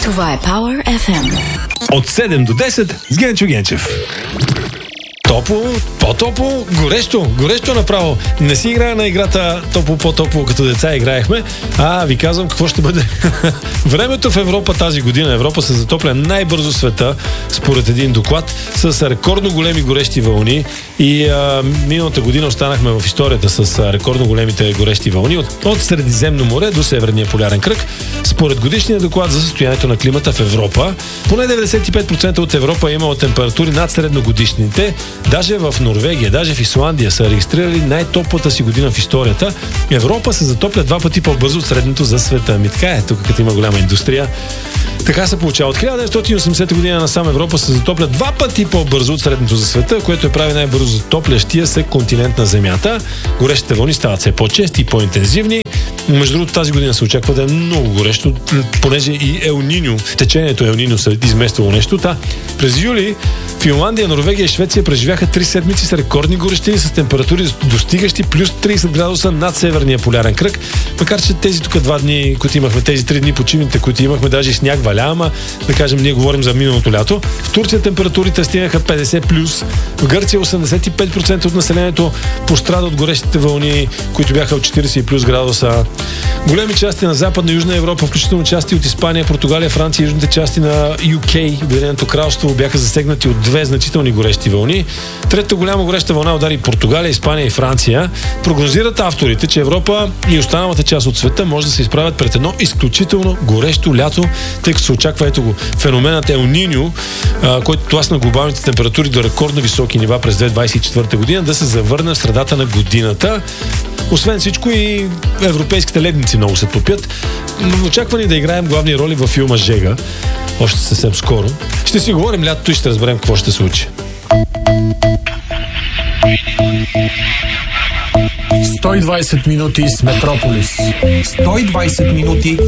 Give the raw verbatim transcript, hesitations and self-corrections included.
Това е Power еф ем. От седем до десет с Генчо Генчев. Топло, по-топло, горещо, горещо направо. Не си играя на играта топло, по-топло, като деца играехме, а ви казвам какво ще бъде. Времето в Европа тази година. Европа се затопля най-бързо в света, според един доклад, с рекордно големи горещи вълни. И а, миналата година останахме в историята с а, рекордно големите горещи вълни от, от Средиземно море до Северния полярен кръг. Според годишния доклад за състоянието на климата в Европа, поне деветдесет и пет процента от Европа е имала температури над средногодишните. Даже в Норвегия, даже в Исландия са регистрирали най-топлата си година в историята. Европа се затопля два пъти по-бързо от средното за света. Ами така е, тук като има голяма индустрия. Така се получава. От хиляда деветстотин и осемдесета година насам Европа се затопля два пъти по-бързо от средното за света, което е прави най-бързо затоплящия се континент на Земята. Горещите вълни стават все по-чести и по-интензивни. Между другото, тази година се очаква да е много горещо, понеже и Ел Ниньо, течението Ел Ниньо се измествало нещо. Та, през юли Финландия, Норвегия и Швеция преживяха три седмици с рекордни горещини с температури достигащи плюс трийсет градуса над Северния полярен кръг. Макар че тези тук два дни, които имахме, тези три дни почивните, които имахме, даже и сняг валя, ама да кажем, ние говорим за миналото лято. В Турция температурите стигнаха петдесет плюс. В Гърция осемдесет и пет процента от населението пострада от горещите вълни, които бяха от четирийсет плюс градуса. Големи части на Западна и Южна Европа, включително части от Испания, Португалия, Франция и южните части на Ю Кей, Обединеното кралство, бяха засегнати от две значителни горещи вълни. Третата голяма гореща вълна удари Португалия, Испания и Франция. Прогнозират авторите, че Европа и останалата част от света може да се изправят пред едно изключително горещо лято, тъй като се очаква ето го феноменът Ел Ниньо, който тласна глобалните температури до рекордно високи нива през две хиляди двадесет и четвърта година, да се завърне в средата на годината. Освен всичко и европейските ледници много се топят. Но очаква ни да играем главни роли във филма Жега. Още съвсем скоро. Ще си говорим лятото и ще разберем какво ще се случи. сто и двадесет минути с Метрополис. сто и двадесет минути